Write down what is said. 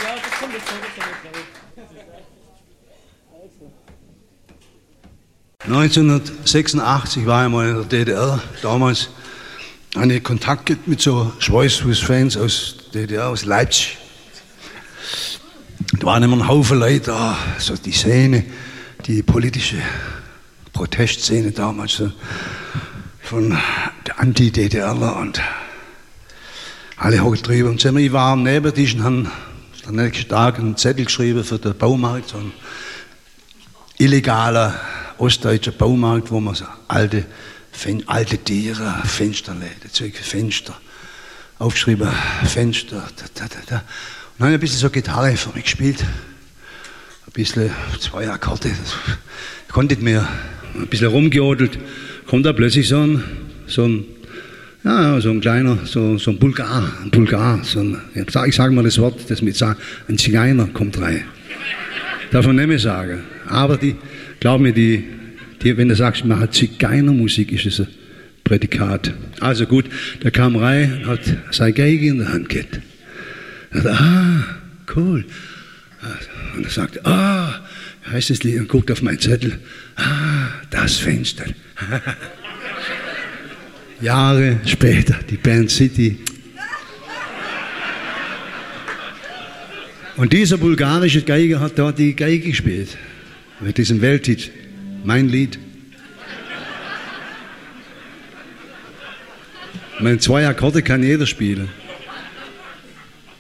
das kommt jetzt zurück. 1986 war ich mal in der DDR. Damals hatte ich Kontakt mit so Schweißfuß-Fans aus DDR, aus Leipzig. Da waren immer ein Haufen Leute da, so die Szene, die politische Protestszene damals so, von der Anti-DDRler und alle hocken drüber. Und ich war am Nebentisch und habe am nächsten Tag einen Zettel geschrieben für den Baumarkt, so ein illegaler ostdeutscher Baumarkt, wo man so alte Tiere, Fensterläden, Zeug für Fenster, aufgeschrieben, Fenster, da. Und dann habe ich ein bisschen so Gitarre für mich gespielt, ein bisschen 2 Akkorde, ich konnte nicht mehr, ein bisschen rumgejodelt, kommt da plötzlich so ein kleiner, so ein Bulgar, ich sage mal das Wort, das mit sagen, ein Zigeuner kommt rein. Darf man nicht mehr sagen. Aber glaub mir, wenn du sagst, man hat Zigeunermusik, ist es ein Prädikat. Also gut, der kam rein, hat seine Geige in der Hand gehabt. Er sagt, cool. Und er sagt, heißt das Lied, und guckt auf meinen Zettel, das Fenster. Jahre später, die Band City. Und dieser bulgarische Geiger hat dort die Geige gespielt. Mit diesem Welthit, mein Lied. Meine 2 Akkorde kann jeder spielen.